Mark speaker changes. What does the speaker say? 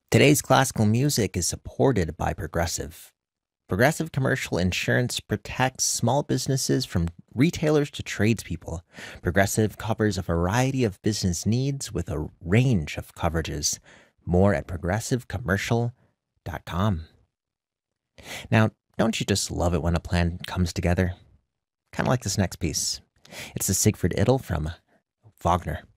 Speaker 1: Today's classical music is supported by Progressive. Progressive Commercial Insurance protects small businesses from retailers to tradespeople. Progressive covers a variety of business needs with a range of coverages. More at progressivecommercial.com. Now, don't you just love it when a plan comes together? Kind of like this next piece. It's the Siegfried Idyll from Wagner.